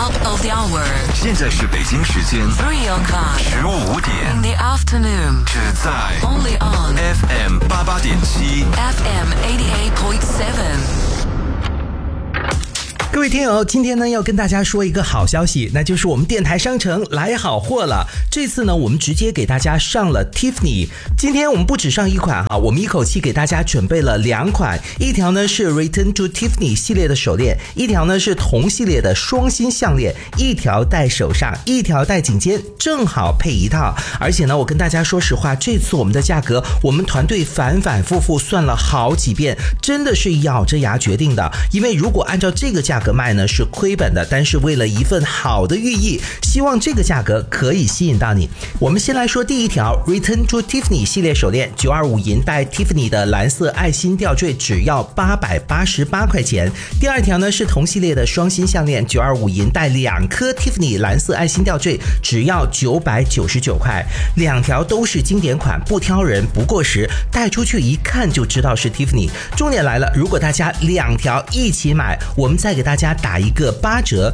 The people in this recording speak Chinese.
Top of the hour. 现在是北京时间 3 o'clock. 15点。 In the afternoon. 只在 Only on FM 88.7 FM 88.7. 各位听友，今天呢要跟大家说一个好消息，那就是我们电台商城来好货了。这次呢我们直接给大家上了 Tiffany。今天我们不只上一款我们一口气给大家准备了2款，一条呢是 Return to Tiffany 系列的手链，一条呢是同系列的双心项链，一条戴手上，一条戴颈肩，正好配一套。而且呢我跟大家说实话，这次我们的价格我们团队反反复复算了好几遍，真的是咬着牙决定的。因为如果按照这个价格卖呢是亏本的，但是为了一份好的寓意，希望这个价格可以吸引到你。我们先来说第一条 Return to Tiffany 系列手链，925银带 Tiffany 的蓝色爱心吊坠，只要888块钱。第二条呢是同系列的双心项链，925银带2颗 Tiffany 蓝色爱心吊坠，只要999块。2条都是经典款，不挑人不过时，带出去一看就知道是 Tiffany。重点来了，如果大家2条一起买，我们再给大家打一个8折，